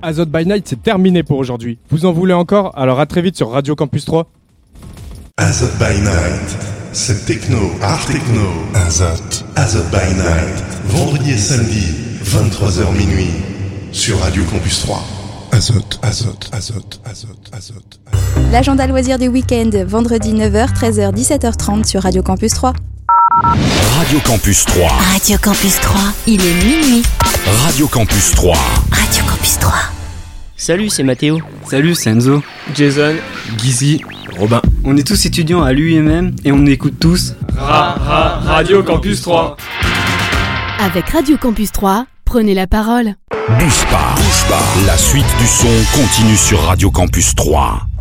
Azote by Night, c'est terminé pour aujourd'hui. Vous en voulez encore? Alors à très vite sur Radio Campus 3. Azote by Night, c'est techno, art techno. Azote by Night, vendredi et samedi, 23h minuit, sur Radio Campus 3. Azote. L'agenda loisir du week-end, vendredi 9h, 13h, 17h30 sur Radio Campus 3. Radio Campus 3. Radio Campus 3, il est minuit. Radio Campus 3. Radio Campus 3. Salut, c'est Mathéo. Salut, c'est Enzo. Jason. Guizy. Robin. On est tous étudiants à l'UIMM et on écoute tous Radio Campus 3. Avec Radio Campus 3, prenez la parole. Bouge pas. La suite du son continue sur Radio Campus 3.